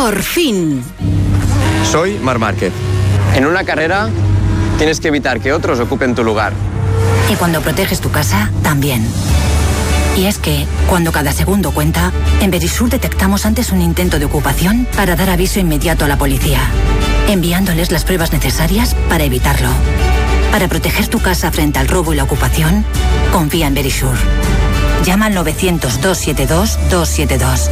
Por fin. Soy Marc Márquez. En una carrera tienes que evitar que otros ocupen tu lugar. Y cuando proteges tu casa, también. Y es que, cuando cada segundo cuenta, en Verisur detectamos antes un intento de ocupación para dar aviso inmediato a la policía, enviándoles las pruebas necesarias para evitarlo. Para proteger tu casa frente al robo y la ocupación, confía en Verisur. Llama al 900-272-272.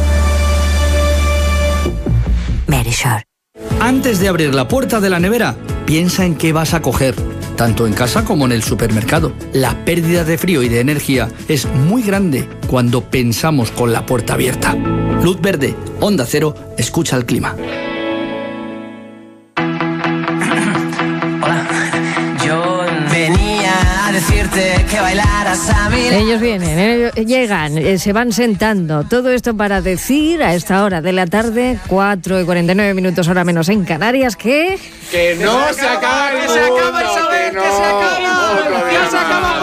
Verisur. Antes de abrir la puerta de la nevera, piensa en qué vas a coger, tanto en casa como en el supermercado. La pérdida de frío y de energía es muy grande cuando pensamos con la puerta abierta. Luz verde, Onda Cero, escucha el clima. Hola, yo venía a decirte que bailaras a mí. Ellos vienen, llegan, se van sentando. Todo esto para decir a esta hora de la tarde, 4:49, hora menos en Canarias, que no se acaba el mundo, que se acaba Isabel, que se acaba, ya se acaba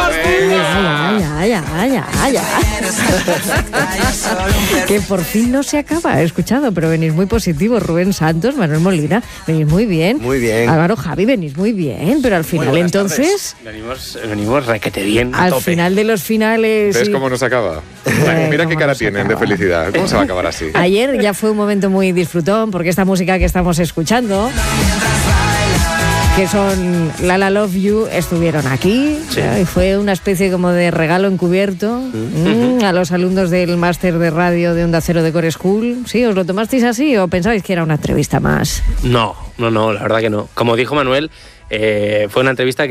ya. Que por fin no se acaba, he escuchado, pero venís muy positivos. Rubén Santos, Manuel Molina, venís muy bien. Muy bien. Álvaro, Javi, venís muy bien, pero al final entonces... Venimos requete bien, a al tope. Final de los finales... ¿Ves cómo nos acaba? Mira qué cara tienen de felicidad. ¿Cómo se va a acabar así? Ayer ya fue un momento muy disfrutón, porque esta música que estamos escuchando, que son La Love You, estuvieron aquí, Sí. y fue una especie como de regalo encubierto a los alumnos del máster de radio de Onda Cero de Core School. ¿Sí? ¿Os lo tomasteis así o pensabais que era una entrevista más? No, la verdad que no. Como dijo Manuel, fue una entrevista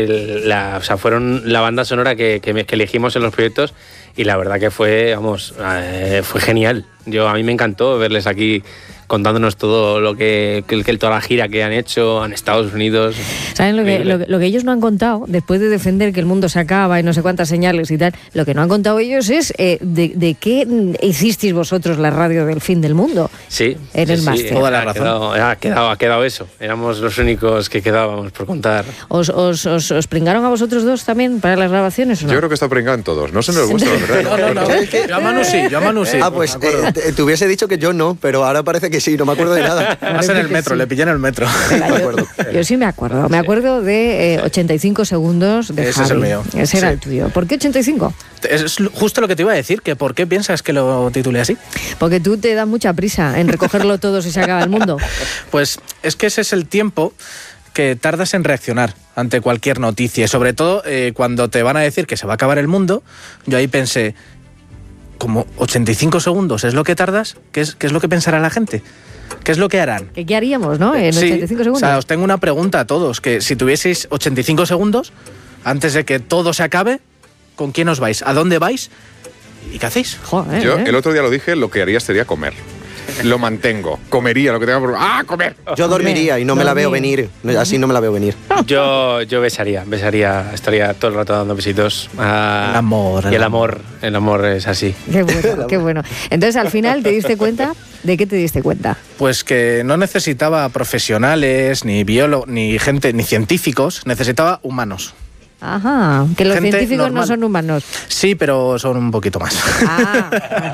fueron la banda sonora que elegimos en los proyectos, y la verdad que fue genial. A mí me encantó verles aquí contándonos todo toda la gira que han hecho en Estados Unidos. ¿Saben lo que ellos no han contado? Después de defender que el mundo se acaba y no sé cuántas señales y tal, lo que no han contado ellos es de qué hicisteis vosotros la radio del fin del mundo. Sí. En el máster. Toda la razón. Ha quedado eso. Éramos los únicos que quedábamos por contar. ¿Os pringaron a vosotros dos también para las grabaciones o no? Yo creo que está pringado en todos. No sé en el vuestro, ¿verdad? No. Yo a Manu sí. Ah, pues te hubiese dicho que yo no, pero ahora parece que sí, no me acuerdo de nada. Vas en el metro, le pillé en el metro. Yo sí me acuerdo. Me acuerdo de 85 segundos de Javi. Ese es el mío. Ese era el tuyo. ¿Por qué 85? Es justo lo que te iba a decir, que ¿por qué piensas que lo titulé así? Porque tú te das mucha prisa en recogerlo todo si se acaba el mundo. Pues es que ese es el tiempo que tardas en reaccionar ante cualquier noticia, y sobre todo cuando te van a decir que se va a acabar el mundo. Yo ahí pensé, como 85 segundos es lo que tardas, ¿qué es lo que pensará la gente? ¿Qué es lo que harán? ¿Qué haríamos, no? En 85 segundos. O sea, os tengo una pregunta a todos, que si tuvieseis 85 segundos, antes de que todo se acabe, ¿con quién os vais? ¿A dónde vais? ¿Y qué hacéis? Joder, Yo el otro día lo dije, lo que haría sería comer. Lo mantengo. Comería lo que tenga por... ¡Ah, comer! Yo dormiría y no me la veo venir. Así no me la veo venir. Yo besaría, estaría todo el rato dando besitos. El amor. Y el amor es así. Qué bueno, qué bueno. Entonces, al final, ¿te diste cuenta? ¿De qué te diste cuenta? Pues que no necesitaba profesionales, ni biólogos, ni gente, ni científicos, necesitaba humanos. Ajá, que los Gente científicos normal. no son humanos. Sí, pero son un poquito más. Ah,